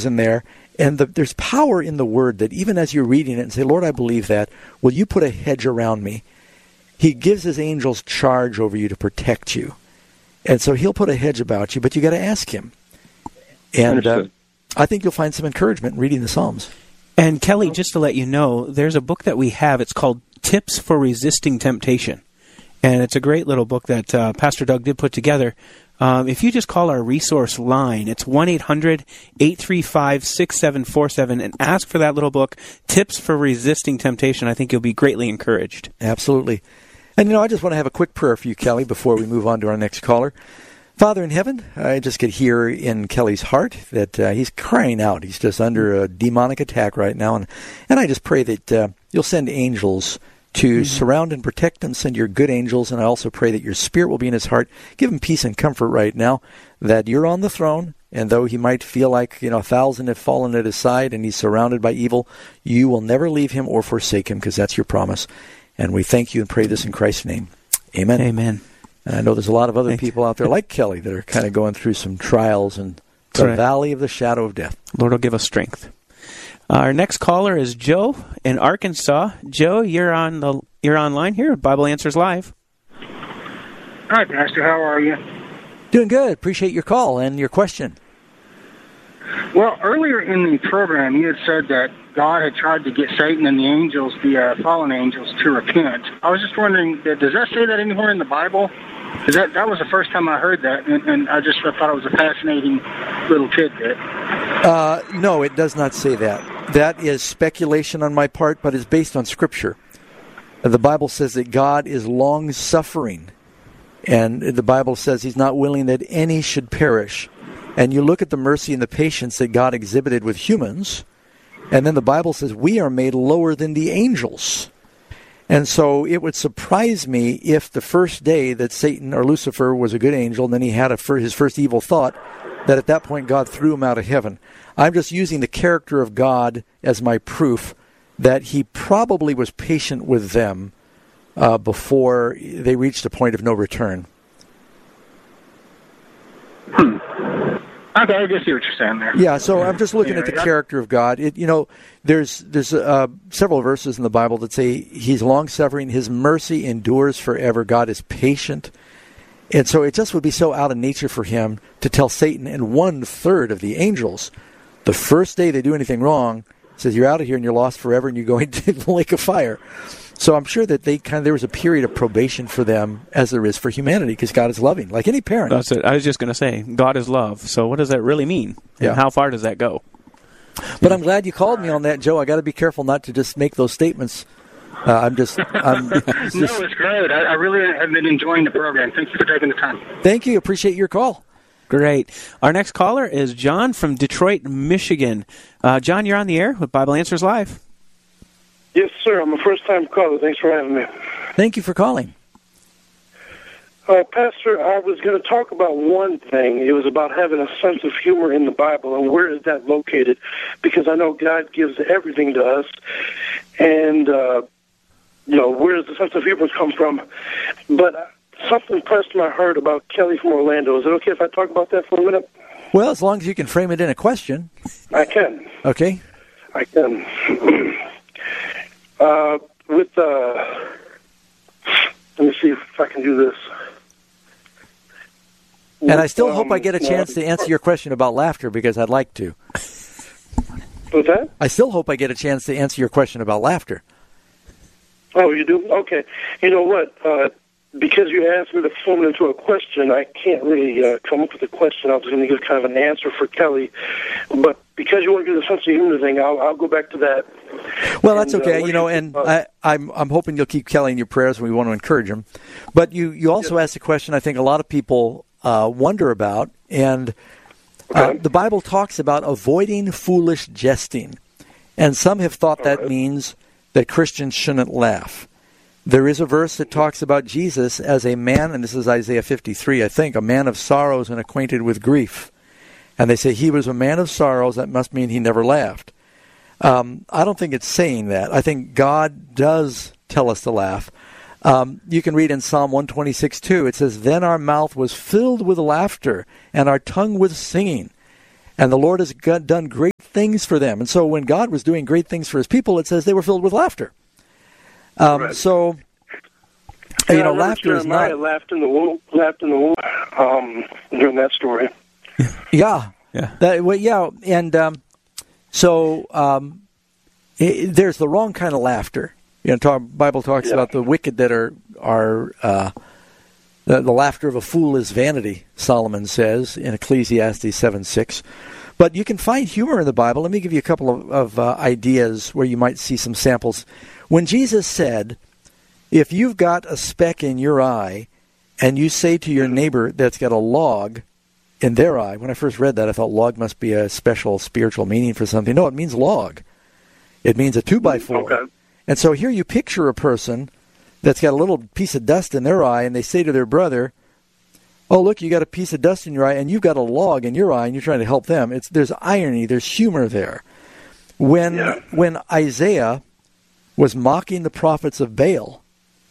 in there. And there's power in the Word that even as you're reading it and say, Lord, I believe that, will you put a hedge around me? He gives his angels charge over you to protect you. And so he'll put a hedge about you, but you got to ask him. And I think you'll find some encouragement in reading the Psalms. And Kelly, just to let you know, there's a book that we have. It's called Tips for Resisting Temptation. And it's a great little book that Pastor Doug did put together. If you just call our resource line, it's 1-800-835-6747, and ask for that little book, Tips for Resisting Temptation. I think you'll be greatly encouraged. Absolutely. And, I just want to have a quick prayer for you, Kelly, before we move on to our next caller. Father in heaven, I just could hear in Kelly's heart that he's crying out. He's just under a demonic attack right now. And I just pray that you'll send angels to surround and protect him. Send your good angels. And I also pray that your spirit will be in his heart. Give him peace and comfort right now, that you're on the throne. And though he might feel like, 1,000 have fallen at his side and he's surrounded by evil, you will never leave him or forsake him, because that's your promise. And we thank you and pray this in Christ's name. Amen. Amen. And I know there's a lot of other people out there like Kelly that are kind of going through some trials in the valley of the shadow of death. Lord will give us strength. Our next caller is Joe in Arkansas. Joe, you're online here at Bible Answers Live. Hi, Pastor. How are you? Doing good. Appreciate your call and your question. Well, earlier in the program, you had said that God had tried to get Satan and the angels, the fallen angels, to repent. I was just wondering, does that say that anywhere in the Bible? Because that was the first time I heard that, and I just thought it was a fascinating little tidbit. No, it does not say that. That is speculation on my part, but it's based on Scripture. The Bible says that God is long-suffering, and the Bible says he's not willing that any should perish. And you look at the mercy and the patience that God exhibited with humans, and then the Bible says we are made lower than the angels. And so it would surprise me if the first day that Satan or Lucifer was a good angel, and then he had his first evil thought, that at that point God threw him out of heaven. I'm just using the character of God as my proof that he probably was patient with them before they reached a point of no return. Okay, I guess see what you're saying there. Yeah, so I'm just looking at the character of God. There's several verses in the Bible that say he's long-suffering, his mercy endures forever, God is patient. And so it just would be so out of nature for him to tell Satan and 1/3 of the angels, the first day they do anything wrong, says you're out of here and you're lost forever and you're going to the lake of fire. So I'm sure that there was a period of probation for them, as there is for humanity, because God is loving, like any parent. That's it. I was just going to say, God is love. So what does that really mean? And how far does that go? But I'm glad you called me on that, Joe. I got to be careful not to just make those statements. No, it's great. I really have been enjoying the program. Thank you for taking the time. Thank you. Appreciate your call. Great. Our next caller is John from Detroit, Michigan. John, you're on the air with Bible Answers Live. Yes, sir. I'm a first-time caller. Thanks for having me. Thank you for calling. Pastor, I was going to talk about one thing. It was about having a sense of humor in the Bible, and where is that located? Because I know God gives everything to us, and, where does the sense of humor come from? But something pressed my heart about Kelly from Orlando. Is it okay if I talk about that for a minute? Well, as long as you can frame it in a question. I can. Okay. I can. Let me see if I can do this. And I still hope I get a chance to answer your question about laughter, because I'd like to. What's that? I still hope I get a chance to answer your question about laughter. Oh, you do? Okay. You know what? Because you asked me to form it into a question, I can't really come up with a question. I was going to give kind of an answer for Kelly. But because you want to do the sense of humor thing, I'll go back to that. Well, that's okay. I'm hoping you'll keep Kelly in your prayers, and we want to encourage him. But you also asked a question I think a lot of people wonder about, and the Bible talks about avoiding foolish jesting. And some have thought that means that Christians shouldn't laugh. There is a verse that talks about Jesus as a man, and this is Isaiah 53, I think, a man of sorrows and acquainted with grief. And they say he was a man of sorrows. That must mean he never laughed. I don't think it's saying that. I think God does tell us to laugh. You can read in Psalm 126:2. It says, "Then our mouth was filled with laughter, and our tongue with singing. And the Lord has done great things for them. And so when God was doing great things for his people, it says they were filled with laughter. Right. So, Yeah, laughter is not... laughed in the womb during that story. Yeah. There's the wrong kind of laughter. Bible talks about the wicked that are the laughter of a fool is vanity, Solomon says in Ecclesiastes 7:6. But you can find humor in the Bible. Let me give you a couple of ideas where you might see some samples. When Jesus said, if you've got a speck in your eye and you say to your neighbor that's got a log in their eye, when I first read that, I thought log must be a special spiritual meaning for something. No, it means log. It means a 2x4. Okay. And so here you picture a person that's got a little piece of dust in their eye, and they say to their brother, oh, look, you got a piece of dust in your eye, and you've got a log in your eye, and you're trying to help them. There's irony, there's humor there. When Isaiah was mocking the prophets of Baal,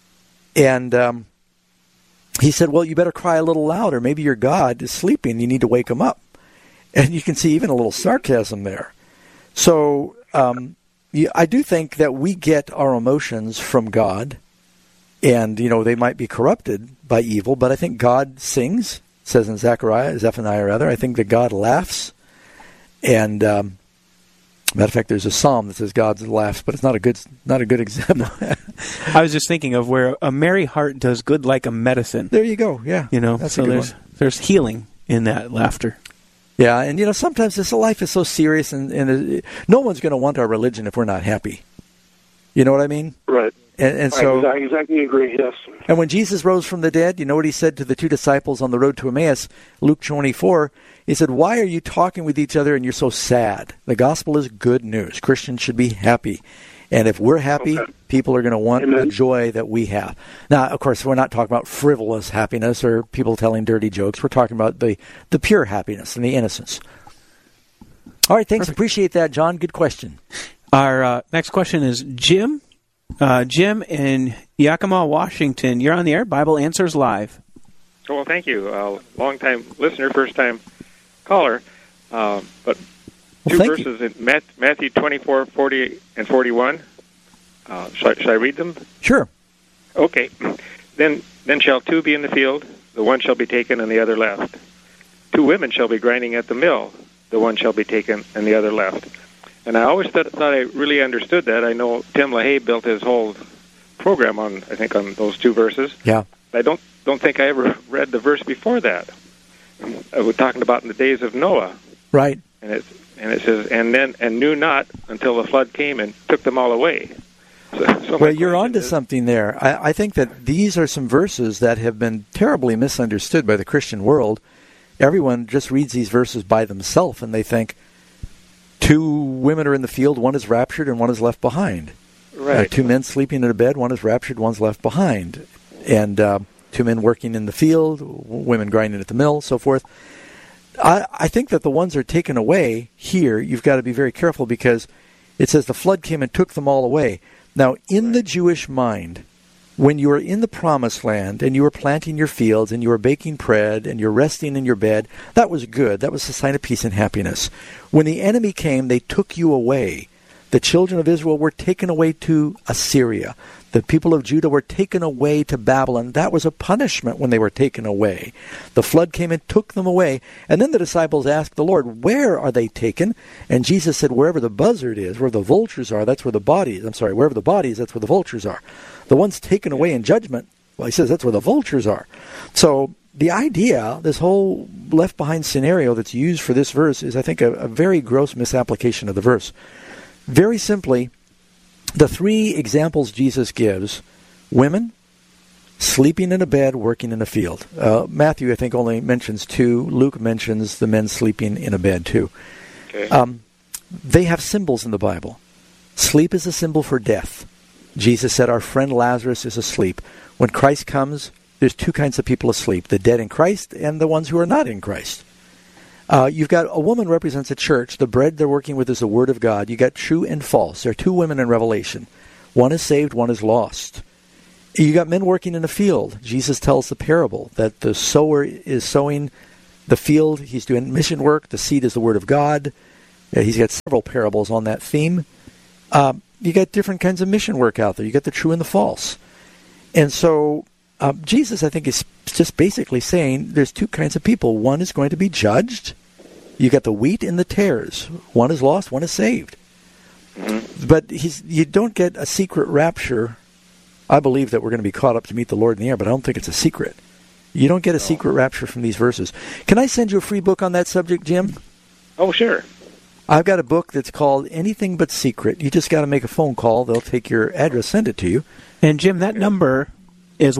and he said, well, you better cry a little louder. Maybe your God is sleeping. You need to wake him up. And you can see even a little sarcasm there. So I do think that we get our emotions from God, and, they might be corrupted by evil, but I think God sings, it says in Zephaniah rather. I think that God laughs. And, matter of fact, there's a psalm that says God laughs, but it's not a good example. I was just thinking of where a merry heart does good like a medicine. There you go, yeah. That's so there's healing in that laughter. Yeah, and sometimes this life is so serious, and no one's going to want our religion if we're not happy. You know what I mean? Right. And so I exactly agree, yes. And when Jesus rose from the dead, you know what he said to the two disciples on the road to Emmaus, Luke 24? He said, why are you talking with each other and you're so sad? The gospel is good news. Christians should be happy. And if we're happy, people are going to want the joy that we have. Now, of course, we're not talking about frivolous happiness or people telling dirty jokes. We're talking about the pure happiness and the innocence. All right, thanks. Perfect. Appreciate that, John. Good question. Our next question is Jim. Jim in Yakima, Washington. You're on the air. Bible Answers Live. Oh, well, thank you. Long-time listener, first-time caller. But two verses in Matthew 24, 40, and 41. Should I read them? Sure. Okay. Then shall two be in the field, the one shall be taken and the other left. Two women shall be grinding at the mill, the one shall be taken and the other left. And I always thought I really understood that. I know Tim LaHaye built his whole program on those two verses. Yeah. I don't think I ever read the verse before that. We're talking about in the days of Noah. Right. And it says, and knew not until the flood came and took them all away. So well, you're onto something there. I think that these are some verses that have been terribly misunderstood by the Christian world. Everyone just reads these verses by themselves, and they think two women are in the field, one is raptured and one is left behind. Right. Two men sleeping in a bed, one is raptured, one's left behind. And two men working in the field, women grinding at the mill, so forth. I think that the ones that are taken away here, you've got to be very careful because it says the flood came and took them all away. Now, in the Jewish mind, when you are in the promised land and you are planting your fields and you are baking bread and you're resting in your bed, that was good. That was a sign of peace and happiness. When the enemy came, they took you away. The children of Israel were taken away to Assyria. The people of Judah were taken away to Babylon. That was a punishment when they were taken away. The flood came and took them away. And then the disciples asked the Lord, where are they taken? And Jesus said, wherever the buzzard is, where the vultures are, that's where the body is. Wherever the body is, that's where the vultures are. The ones taken away in judgment, well, he says that's where the vultures are. So the idea, this whole left behind scenario that's used for this verse is, I think, a very gross misapplication of the verse. Very simply, the three examples Jesus gives, women, sleeping in a bed, working in a field. Matthew, I think, only mentions two. Luke mentions the men sleeping in a bed, too. Okay. They have symbols in the Bible. Sleep is a symbol for death. Jesus said our friend Lazarus is asleep. When Christ comes, there's two kinds of people asleep, the dead in Christ and the ones who are not in Christ. You've got a woman represents a church. The bread they're working with is the Word of God. You got true and false. There are two women in Revelation. One is saved, one is lost. You got men working in a field. Jesus tells the parable that the sower is sowing the field. He's doing mission work. The seed is the Word of God. He's got several parables on that theme. You got different kinds of mission work out there. You got the true and the false. And so Jesus, I think, is just basically saying there's two kinds of people. One is going to be judged. You got the wheat and the tares. One is lost, one is saved. Mm-hmm. But you don't get a secret rapture. I believe that we're going to be caught up to meet the Lord in the air, but I don't think it's a secret. You don't get a secret rapture from these verses. Can I send you a free book on that subject, Jim? Oh, sure. I've got a book that's called Anything But Secret. You just got to make a phone call. They'll take your address, send it to you. And, Jim, that number is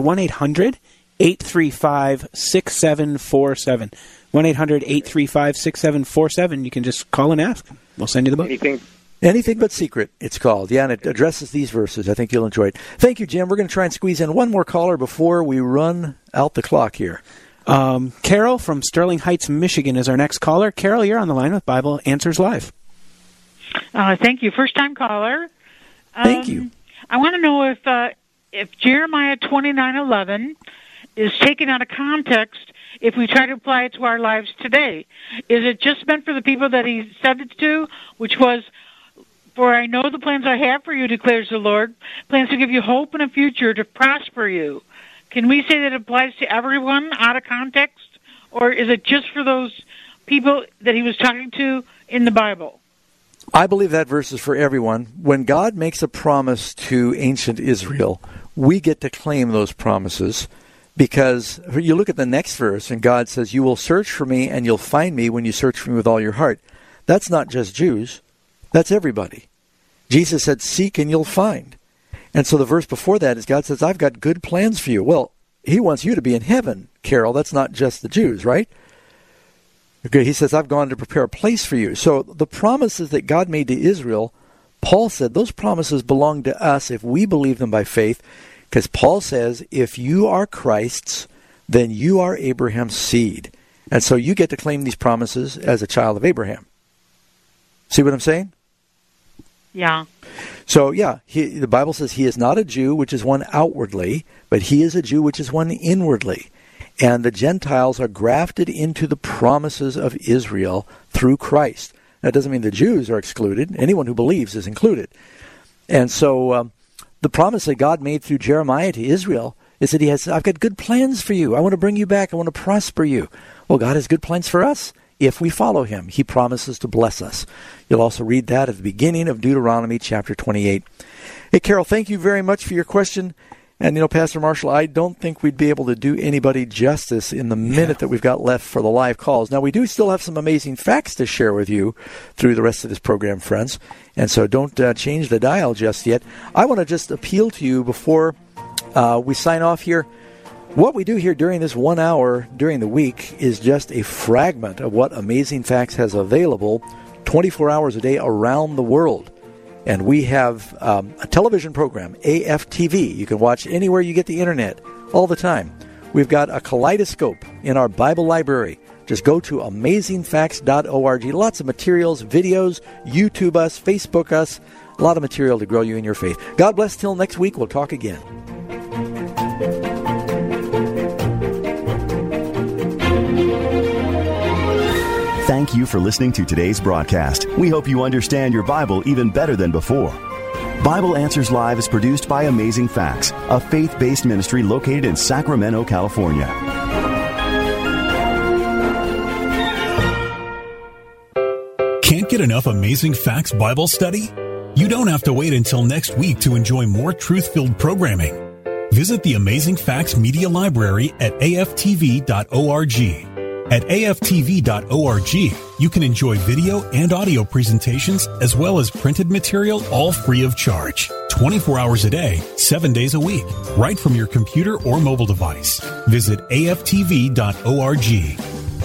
1-800-835-6747. 1-800-835-6747. You can just call and ask. We'll send you the book. Anything But Secret, it's called. Yeah, and it addresses these verses. I think you'll enjoy it. Thank you, Jim. We're going to try and squeeze in one more caller before we run out the clock here. Carol from Sterling Heights, Michigan is our next caller. Carol, you're on the line with Bible Answers Live. Thank you. First-time caller. Thank you. I want to know if Jeremiah 29:11 is taken out of context if we try to apply it to our lives today. Is it just meant for the people that he said it to, which was, "For I know the plans I have for you, declares the Lord, plans to give you hope and a future, to prosper you"? Can we say that it applies to everyone out of context, or is it just for those people that he was talking to in the Bible? I believe that verse is for everyone. When God makes a promise to ancient Israel, we get to claim those promises, because you look at the next verse and God says, "You will search for me and you'll find me when you search for me with all your heart." That's not just Jews. That's everybody. Jesus said, "Seek and you'll find." And so the verse before that is God says, "I've got good plans for you." Well, he wants you to be in heaven, Carol. That's not just the Jews, right? Okay, he says, "I've gone to prepare a place for you." So the promises that God made to Israel, Paul said those promises belong to us if we believe them by faith, because Paul says, if you are Christ's, then you are Abraham's seed. And so you get to claim these promises as a child of Abraham. See what I'm saying? Yeah. So, yeah, the Bible says he is not a Jew, which is one outwardly, but he is a Jew, which is one inwardly. And the Gentiles are grafted into the promises of Israel through Christ. That doesn't mean the Jews are excluded. Anyone who believes is included. And so the promise that God made through Jeremiah to Israel is that he has, "I've got good plans for you. I want to bring you back. I want to prosper you." Well, God has good plans for us. If we follow him, he promises to bless us. You'll also read that at the beginning of Deuteronomy chapter 28. Hey, Carol, thank you very much for your question. And, Pastor Marshall, I don't think we'd be able to do anybody justice in the minute that we've got left for the live calls. Now, we do still have some amazing facts to share with you through the rest of this program, friends. And so don't change the dial just yet. I want to just appeal to you before we sign off here. What we do here during this 1 hour during the week is just a fragment of what Amazing Facts has available 24 hours a day around the world. And we have a television program, AFTV. You can watch anywhere you get the internet all the time. We've got a kaleidoscope in our Bible library. Just go to amazingfacts.org. Lots of materials, videos, YouTube us, Facebook us. A lot of material to grow you in your faith. God bless. Till next week. We'll talk again. Thank you for listening to today's broadcast. We hope you understand your Bible even better than before. Bible Answers Live is produced by Amazing Facts, a faith-based ministry located in Sacramento, California. Can't get enough Amazing Facts Bible study? You don't have to wait until next week to enjoy more truth-filled programming. Visit the Amazing Facts Media Library at aftv.org. At aftv.org, you can enjoy video and audio presentations as well as printed material, all free of charge. 24 hours a day, 7 days a week, right from your computer or mobile device. Visit aftv.org.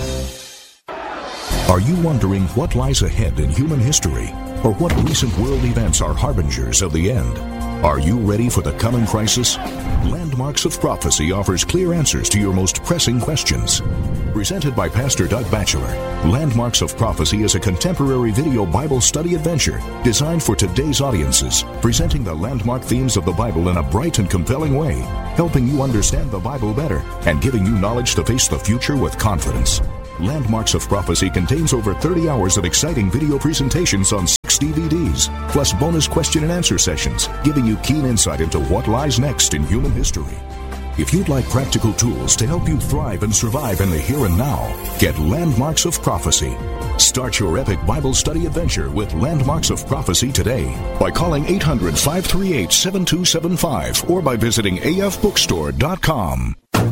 Are you wondering what lies ahead in human history, or what recent world events are harbingers of the end? Are you ready for the coming crisis? Landmarks of Prophecy offers clear answers to your most pressing questions. Presented by Pastor Doug Batchelor, Landmarks of Prophecy is a contemporary video Bible study adventure designed for today's audiences, presenting the landmark themes of the Bible in a bright and compelling way, helping you understand the Bible better and giving you knowledge to face the future with confidence. Landmarks of Prophecy contains over 30 hours of exciting video presentations on 6 DVDs, plus bonus question and answer sessions, giving you keen insight into what lies next in human history. If you'd like practical tools to help you thrive and survive in the here and now, get Landmarks of Prophecy. Start your epic Bible study adventure with Landmarks of Prophecy today by calling 800-538-7275 or by visiting afbookstore.com.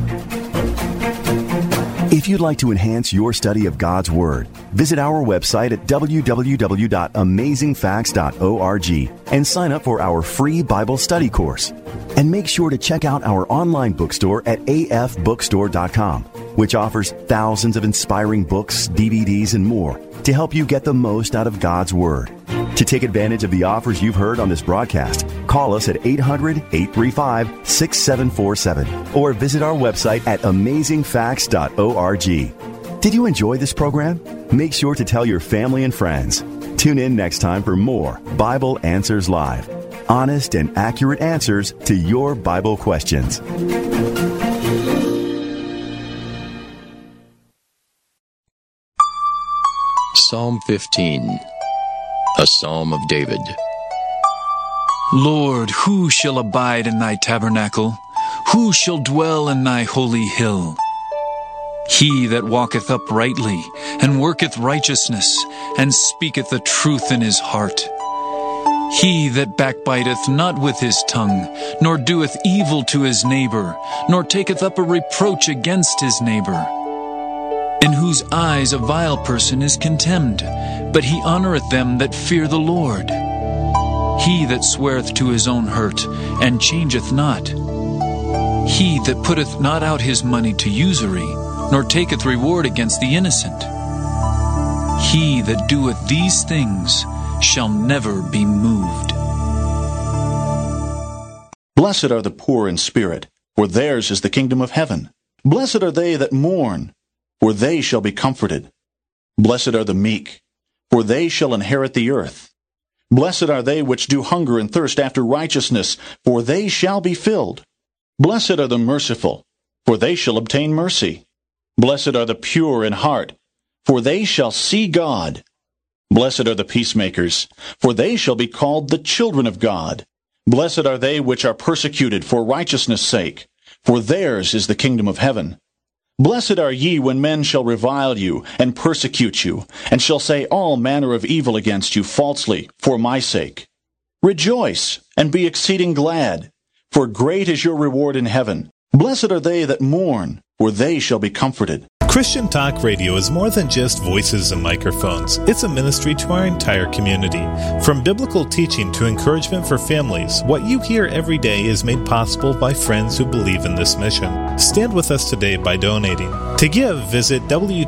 If you'd like to enhance your study of God's Word, visit our website at www.amazingfacts.org and sign up for our free Bible study course. And make sure to check out our online bookstore at afbookstore.com, which offers thousands of inspiring books, DVDs, and more to help you get the most out of God's Word. To take advantage of the offers you've heard on this broadcast, call us at 800-835-6747 or visit our website at amazingfacts.org. Did you enjoy this program? Make sure to tell your family and friends. Tune in next time for more Bible Answers Live. Honest and accurate answers to your Bible questions. Psalm 15, a psalm of David. Lord, who shall abide in thy tabernacle? Who shall dwell in thy holy hill? He that walketh uprightly, and worketh righteousness, and speaketh the truth in his heart. He that backbiteth not with his tongue, nor doeth evil to his neighbor, nor taketh up a reproach against his neighbor. In whose eyes a vile person is contemned, but he honoureth them that fear the Lord. He that sweareth to his own hurt, and changeth not. He that putteth not out his money to usury, nor taketh reward against the innocent. He that doeth these things shall never be moved. Blessed are the poor in spirit, for theirs is the kingdom of heaven. Blessed are they that mourn, for they shall be comforted. Blessed are the meek, for they shall inherit the earth. Blessed are they which do hunger and thirst after righteousness, for they shall be filled. Blessed are the merciful, for they shall obtain mercy. Blessed are the pure in heart, for they shall see God. Blessed are the peacemakers, for they shall be called the children of God. Blessed are they which are persecuted for righteousness' sake, for theirs is the kingdom of heaven. Blessed are ye when men shall revile you, and persecute you, and shall say all manner of evil against you falsely, for my sake. Rejoice, and be exceeding glad, for great is your reward in heaven. Blessed are they that mourn, for they shall be comforted. Christian Talk Radio is more than just voices and microphones. It's a ministry to our entire community. From biblical teaching to encouragement for families, what you hear every day is made possible by friends who believe in this mission. Stand with us today by donating. To give, visit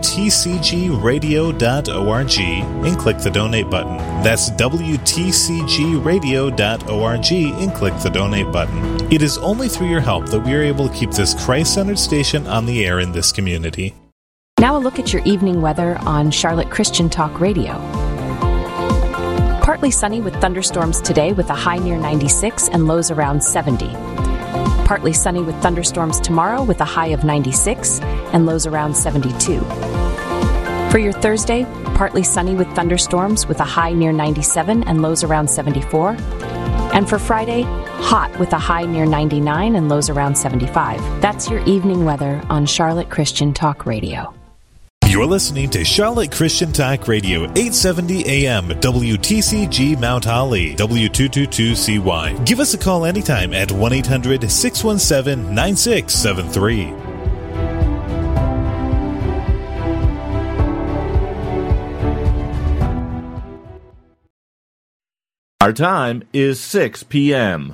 WTCGradio.org and click the donate button. That's WTCGradio.org and click the donate button. It is only through your help that we are able to keep this Christ-centered station on the air in this community. Now a look at your evening weather on Charlotte Christian Talk Radio. Partly sunny with thunderstorms today with a high near 96 and lows around 70. Partly sunny with thunderstorms tomorrow with a high of 96 and lows around 72. For your Thursday, partly sunny with thunderstorms with a high near 97 and lows around 74. And for Friday, hot with a high near 99 and lows around 75. That's your evening weather on Charlotte Christian Talk Radio. You're listening to Charlotte Christian Talk Radio, 870 AM, WTCG Mount Holly, W222CY. Give us a call anytime at 1-800-617-9673. Our time is 6 p.m.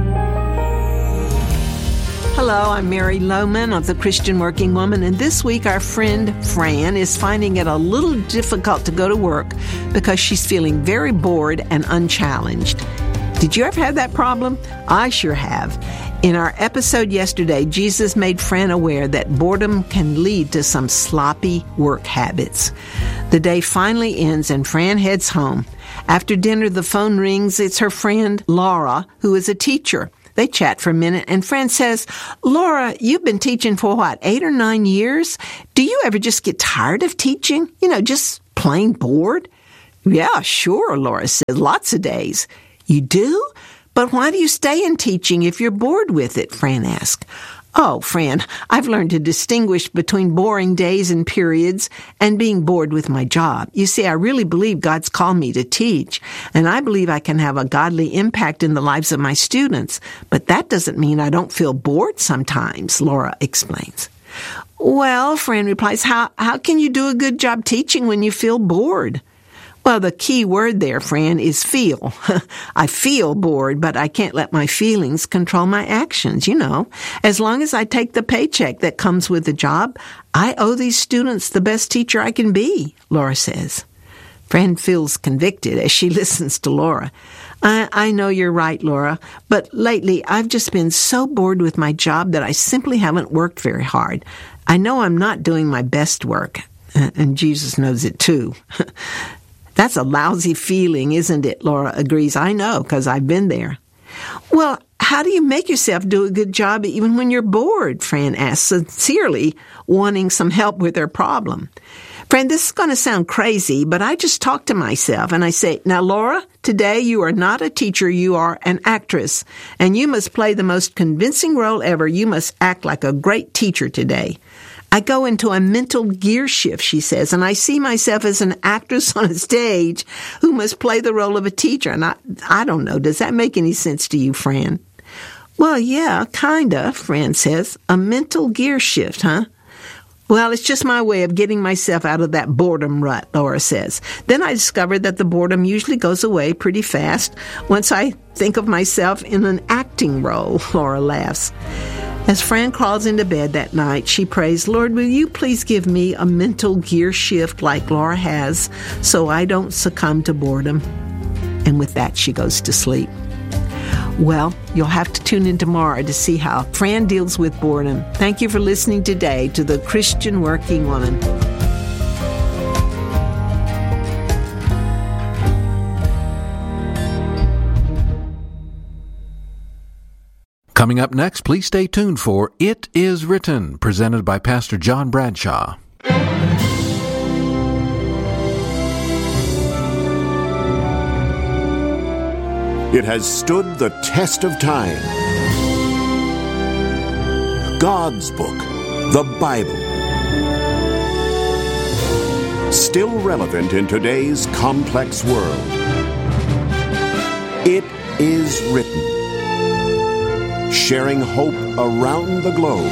Hello, I'm Mary Lohman of the Christian Working Woman, and this week our friend Fran is finding it a little difficult to go to work because she's feeling very bored and unchallenged. Did you ever have that problem? I sure have. In our episode yesterday, Jesus made Fran aware that boredom can lead to some sloppy work habits. The day finally ends and Fran heads home. After dinner, the phone rings. It's her friend Laura, who is a teacher. They chat for a minute, and Fran says, Laura, you've been teaching for 8 or 9 years? Do you ever just get tired of teaching? Just plain bored? Yeah, sure, Laura said, lots of days. You do? But why do you stay in teaching if you're bored with it? Fran asked. Oh, Fran, I've learned to distinguish between boring days and periods and being bored with my job. You see, I really believe God's called me to teach, and I believe I can have a godly impact in the lives of my students. But that doesn't mean I don't feel bored sometimes, Laura explains. Well, Fran replies, how can you do a good job teaching when you feel bored? Well, the key word there, Fran, is feel. I feel bored, but I can't let my feelings control my actions, As long as I take the paycheck that comes with the job, I owe these students the best teacher I can be, Laura says. Fran feels convicted as she listens to Laura. I know you're right, Laura, but lately I've just been so bored with my job that I simply haven't worked very hard. I know I'm not doing my best work, and Jesus knows it too. That's a lousy feeling, isn't it? Laura agrees. I know, because I've been there. Well, how do you make yourself do a good job even when you're bored? Fran asks, sincerely wanting some help with her problem. Fran, this is going to sound crazy, but I just talk to myself and I say, now, Laura, today you are not a teacher, you are an actress, and you must play the most convincing role ever. You must act like a great teacher today. I go into a mental gear shift, she says, and I see myself as an actress on a stage who must play the role of a teacher. And I don't know, does that make any sense to you, Fran? Well, yeah, kinda, Fran says. A mental gear shift, huh? Well, it's just my way of getting myself out of that boredom rut, Laura says. Then I discovered that the boredom usually goes away pretty fast once I think of myself in an acting role, Laura laughs. As Fran crawls into bed that night, she prays, Lord, will you please give me a mental gear shift like Laura has so I don't succumb to boredom? And with that, she goes to sleep. Well, you'll have to tune in tomorrow to see how Fran deals with boredom. Thank you for listening today to The Christian Working Woman. Coming up next, please stay tuned for It Is Written, presented by Pastor John Bradshaw. It has stood the test of time. God's book, the Bible. Still relevant in today's complex world. It is written. Sharing hope around the globe.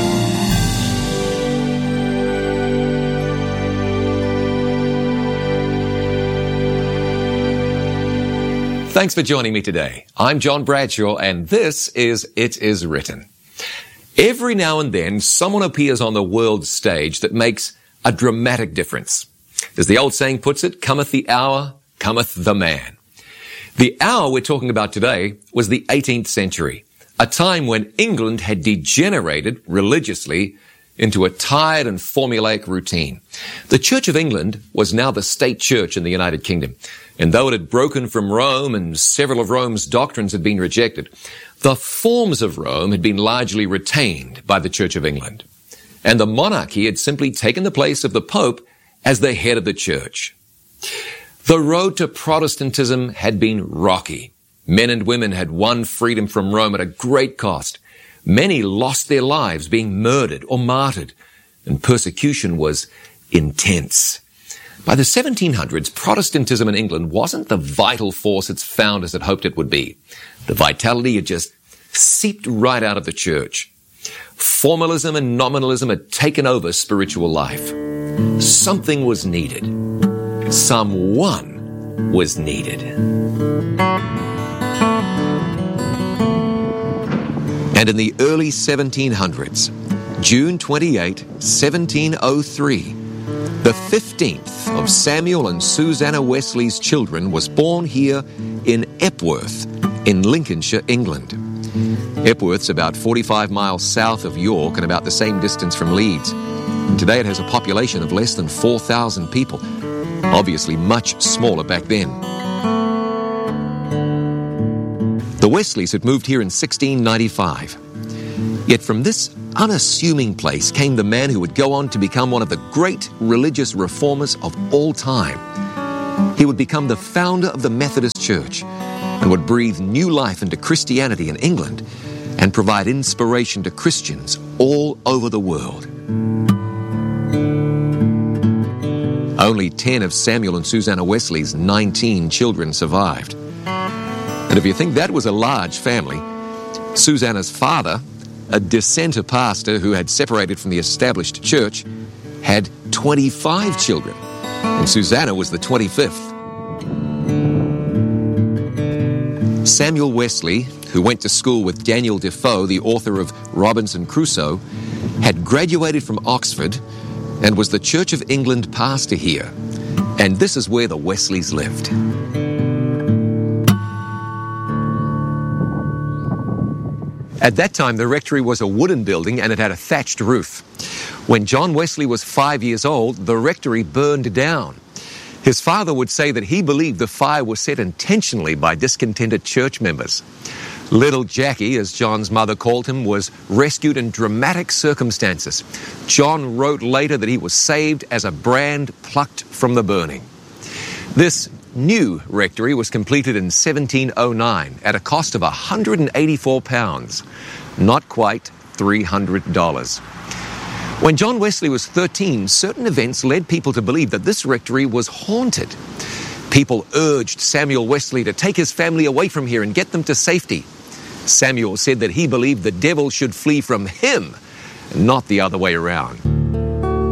Thanks for joining me today. I'm John Bradshaw, and this is It Is Written. Every now and then, someone appears on the world stage that makes a dramatic difference. As the old saying puts it, cometh the hour, cometh the man. The hour we're talking about today was the 18th century. A time when England had degenerated religiously into a tired and formulaic routine. The Church of England was now the state church in the United Kingdom. And though it had broken from Rome and several of Rome's doctrines had been rejected, the forms of Rome had been largely retained by the Church of England. And the monarchy had simply taken the place of the Pope as the head of the church. The road to Protestantism had been rocky. Men and women had won freedom from Rome at a great cost. Many lost their lives being murdered or martyred, and persecution was intense. By the 1700s, Protestantism in England wasn't the vital force its founders had hoped it would be. The vitality had just seeped right out of the church. Formalism and nominalism had taken over spiritual life. Something was needed. Someone was needed. And in the early 1700s, June 28, 1703, the 15th of Samuel and Susanna Wesley's children was born here in Epworth, in Lincolnshire, England. Epworth's about 45 miles south of York and about the same distance from Leeds. And today it has a population of less than 4,000 people, obviously much smaller back then. The Wesleys had moved here in 1695. Yet from this unassuming place came the man who would go on to become one of the great religious reformers of all time. He would become the founder of the Methodist Church and would breathe new life into Christianity in England and provide inspiration to Christians all over the world. Only 10 of Samuel and Susanna Wesley's 19 children survived. And if you think that was a large family, Susanna's father, a dissenter pastor who had separated from the established church, had 25 children, and Susanna was the 25th. Samuel Wesley, who went to school with Daniel Defoe, the author of Robinson Crusoe, had graduated from Oxford and was the Church of England pastor here. And this is where the Wesleys lived. At that time, the rectory was a wooden building and it had a thatched roof. When John Wesley was 5 years old, the rectory burned down. His father would say that he believed the fire was set intentionally by discontented church members. Little Jackie, as John's mother called him, was rescued in dramatic circumstances. John wrote later that he was saved as a brand plucked from the burning. This new rectory was completed in 1709 at a cost of £184, not quite $300. When John Wesley was 13, certain events led people to believe that this rectory was haunted. People urged Samuel Wesley to take his family away from here and get them to safety. Samuel said that he believed the devil should flee from him, not the other way around.